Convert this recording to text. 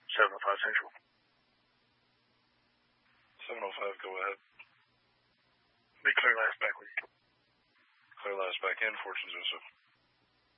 705 Central. 705, go ahead. Be clear last back with you. Clear last back in, Fortune Joseph.